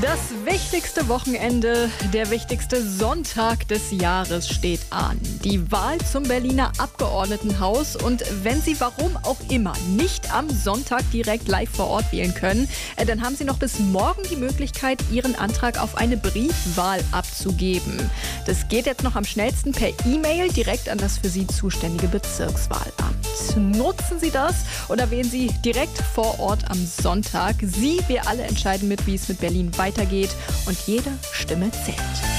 Das wichtigste Wochenende, der wichtigste Sonntag des Jahres steht an. Die Wahl zum Berliner Abgeordnetenhaus. Und wenn Sie warum auch immer nicht am Sonntag direkt live vor Ort wählen können, dann haben Sie noch bis morgen die Möglichkeit, Ihren Antrag auf eine Briefwahl abzugeben. Das geht jetzt noch am schnellsten per E-Mail direkt an das für Sie zuständige Bezirkswahlamt. Nutzen Sie das oder wählen Sie direkt vor Ort am Sonntag. Sie, wir alle entscheiden mit, wie es mit Berlin weitergeht, und jede Stimme zählt.